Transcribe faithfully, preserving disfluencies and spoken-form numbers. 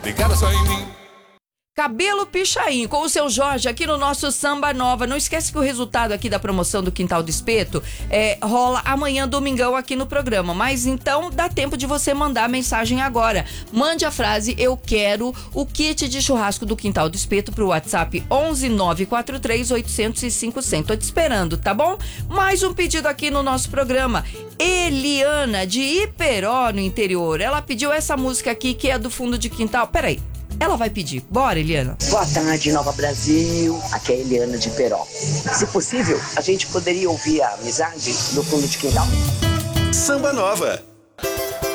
Ligada só em mim. Cabelo Pichain, com o seu Jorge aqui no nosso Samba Nova. Não esquece que o resultado aqui da promoção do Quintal do Espeto é, rola amanhã, domingão, aqui no programa. Mas então dá tempo de você mandar a mensagem agora. Mande a frase "Eu quero o kit de churrasco do Quintal do Espeto" pro WhatsApp onze nove quatro três oito zero zero cinco zero zero. Tô te esperando, tá bom? Mais um pedido aqui no nosso programa. Eliana, de Iperó, no interior. Ela pediu essa música aqui, que é do fundo de quintal. Peraí. Ela vai pedir. Bora, Eliana. Boa tarde, Nova Brasil. Aqui é a Eliana de Peró. Se possível, a gente poderia ouvir a Amizade no fundo de quintal? Samba Nova.